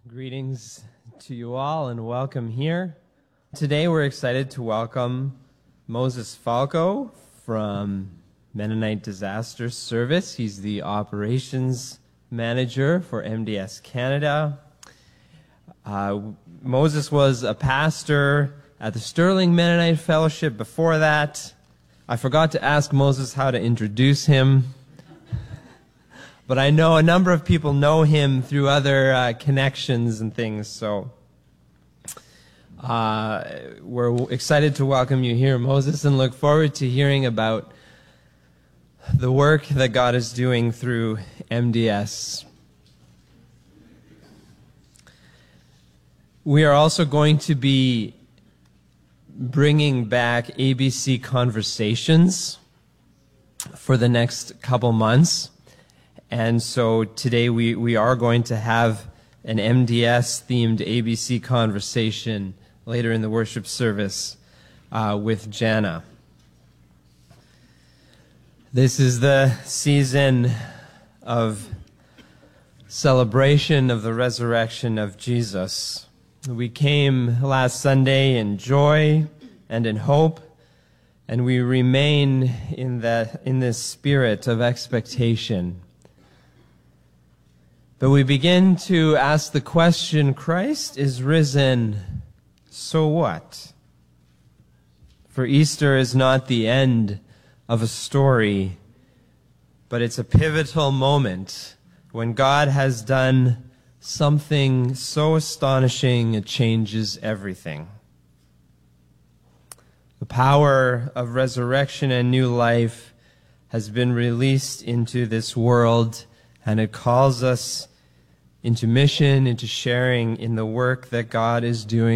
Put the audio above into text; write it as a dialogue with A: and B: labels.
A: Greetings to you all and welcome here. Today we're excited to welcome Moses Falco from Mennonite Disaster Service. He's the operations manager for MDS Canada. Moses was a pastor at the Sterling Mennonite Fellowship before that. I forgot to ask Moses how to introduce him. But I know a number of people know him through other connections and things, so we're excited to welcome you here, Moses, and look forward to hearing about the work that God is doing through MDS. We are also going to be bringing back ABC Conversations for the next couple months. And so today we are going to have an MDS-themed ABC conversation later in the worship service with Jana. This is the season of celebration of the resurrection of Jesus. We came last Sunday in joy and in hope, and we remain in this spirit of expectation. But we begin to ask the question, Christ is risen, so what? For Easter is not the end of a story, but it's a pivotal moment when God has done something so astonishing it changes everything. The power of resurrection and new life has been released into this world, and it calls us into mission, into sharing in the work that God is doing